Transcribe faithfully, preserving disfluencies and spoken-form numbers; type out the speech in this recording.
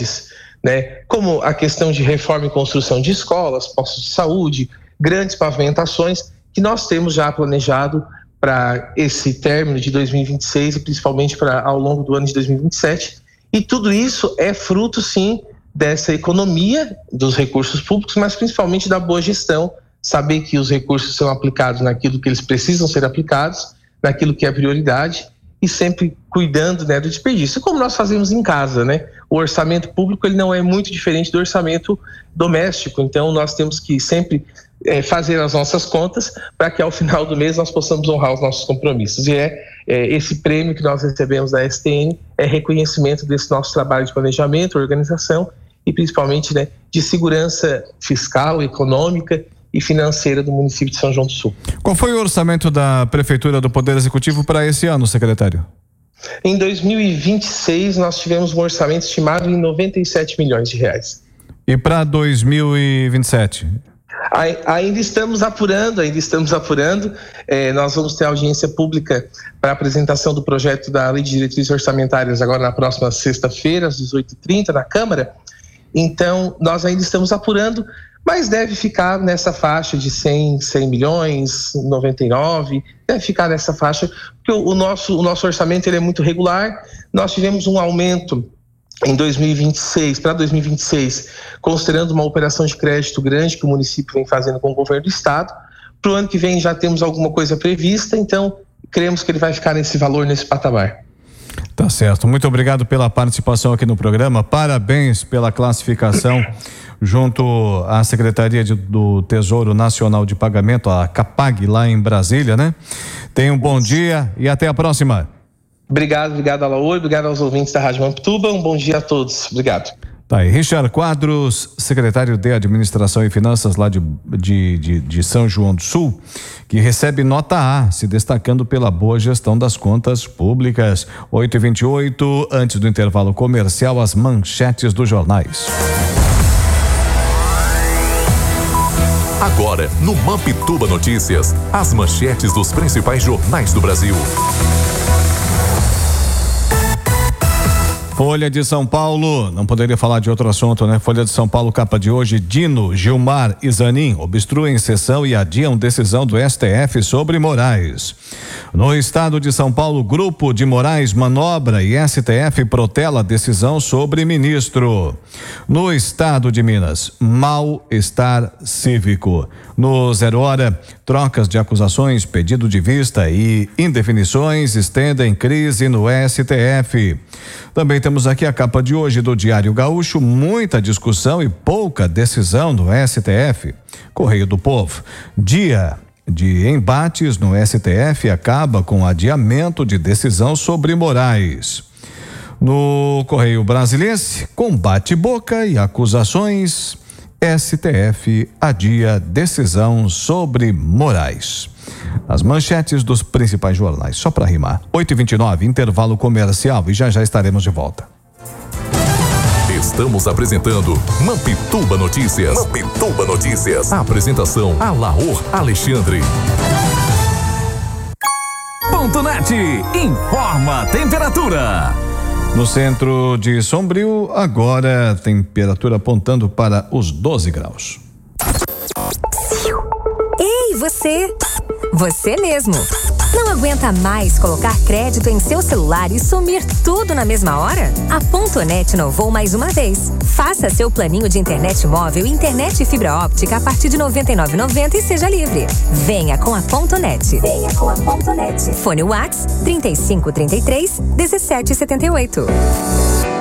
grandes, né, como a questão de reforma e construção de escolas, postos de saúde, grandes pavimentações, que nós temos já planejado para esse término de dois mil e vinte e seis e principalmente para ao longo do ano de dois mil e vinte e sete. E tudo isso é fruto, sim, dessa economia dos recursos públicos, mas principalmente da boa gestão, saber que os recursos são aplicados naquilo que eles precisam ser aplicados, naquilo que é prioridade, e sempre cuidando, né, do desperdício, como nós fazemos em casa, né? O orçamento público ele não é muito diferente do orçamento doméstico, então nós temos que sempre é, fazer as nossas contas para que ao final do mês nós possamos honrar os nossos compromissos. E é, é esse prêmio que nós recebemos da S T N é reconhecimento desse nosso trabalho de planejamento, organização e principalmente, né, de segurança fiscal, econômica e financeira do município de São João do Sul. Qual foi o orçamento da Prefeitura do Poder Executivo para esse ano, secretário? Em dois mil e vinte e seis, nós tivemos um orçamento estimado em noventa e sete milhões de reais. E para dois mil e vinte e sete? Ainda estamos apurando, ainda estamos apurando. É, nós vamos ter audiência pública para a apresentação do projeto da Lei de Diretrizes Orçamentárias agora na próxima sexta-feira, às dezoito e trinta, na Câmara. Então, nós ainda estamos apurando, mas deve ficar nessa faixa de cem, cem milhões, noventa e nove, deve ficar nessa faixa, porque o nosso, o nosso orçamento ele é muito regular. Nós tivemos um aumento em dois mil e vinte e seis, para dois mil e vinte e seis, considerando uma operação de crédito grande que o município vem fazendo com o governo do estado. Para o ano que vem já temos alguma coisa prevista, então cremos que ele vai ficar nesse valor, nesse patamar. Tá certo, muito obrigado pela participação aqui no programa, parabéns pela classificação junto à Secretaria de, do Tesouro Nacional de Pagamento, a CAPAG, lá em Brasília, né? Tenha um bom dia e até a próxima. Obrigado, obrigado, Alaor, obrigado aos ouvintes da Rádio Mampituba, um bom dia a todos, obrigado. Tá aí, Richard Quadros, secretário de Administração e Finanças lá de, de, de, de São João do Sul, que recebe nota A, se destacando pela boa gestão das contas públicas. oito e vinte e oito, antes do intervalo comercial, as manchetes dos jornais. Agora, no Mampituba Notícias, as manchetes dos principais jornais do Brasil. Folha de São Paulo, não poderia falar de outro assunto, né? Folha de São Paulo, capa de hoje: Dino, Gilmar e Zanin obstruem sessão e adiam decisão do S T F sobre Moraes. No estado de São Paulo, grupo de Moraes manobra e S T F protela decisão sobre ministro. No estado de Minas, mal-estar cívico. No Zero Hora, trocas de acusações, pedido de vista e indefinições estendem crise no S T F. Também temos aqui a capa de hoje do Diário Gaúcho: muita discussão e pouca decisão no S T F. Correio do Povo: dia de embates no S T F acaba com adiamento de decisão sobre Moraes. No Correio Brasiliense, com bate-boca e acusações, S T F adia decisão sobre Moraes. As manchetes dos principais jornais, só para rimar. oito e vinte e nove, intervalo comercial e já já estaremos de volta. Estamos apresentando Mampituba Notícias. Mampituba Notícias. A apresentação: Alaor Alexandre. Ponto Net informa a temperatura. No centro de Sombrio, agora temperatura apontando para os doze graus. Ei, você! Você mesmo! Não aguenta mais colocar crédito em seu celular e sumir tudo na mesma hora? A Ponto Net inovou mais uma vez. Faça seu planinho de internet móvel e internet fibra óptica a partir de noventa e nove reais e noventa centavos e seja livre. Venha com a Ponto Net. Venha com a Ponto Net. Fone Whats trinta e cinco, trinta e três, dezessete setenta e oito.